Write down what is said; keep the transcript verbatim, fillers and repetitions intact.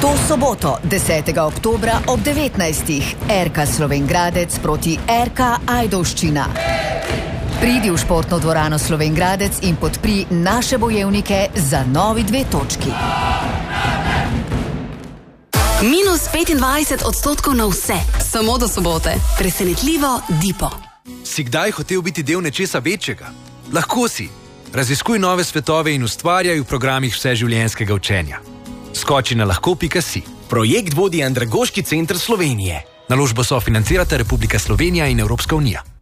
To soboto, desetega oktobra ob devetnajstih, R K Slovenj Gradec proti R K Ajdovščina. Pridi v športno dvorano Slovenj Gradec in podpri naše bojevnike za novi dve točki. Minus petindvajset odstotkov na vse, samo do sobote. Presenetljivo Dipo. Si kdaj hotel biti del nečesa večjega? Lahko si. Raziskuj nove svetove in ustvarjaj v programih vseživljenjskega učenja. Skoči na lahko pika si. Projekt vodi Andragoški center Slovenije. Naložbo sofinancirata Republika Slovenija in Evropska unija.